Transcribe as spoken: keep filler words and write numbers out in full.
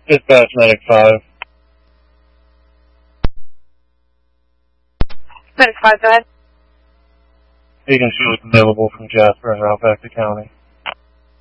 Dispatch Medic five. Medic five, go ahead. Agency was available from Jasper and route back to county.